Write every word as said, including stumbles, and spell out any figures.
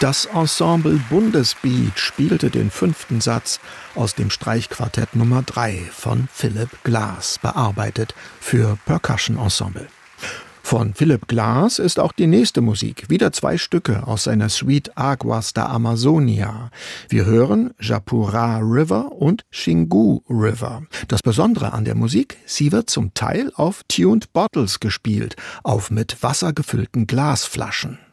Das Ensemble Bundesbeat spielte den fünften Satz aus dem Streichquartett Nummer drei von Philip Glass, bearbeitet für Percussion Ensemble. Von Philip Glass ist auch die nächste Musik, wieder zwei Stücke aus seiner Suite Aguas da Amazonia. Wir hören Japurá River und Xingu River. Das Besondere an der Musik, sie wird zum Teil auf Tuned Bottles gespielt, auf mit Wasser gefüllten Glasflaschen.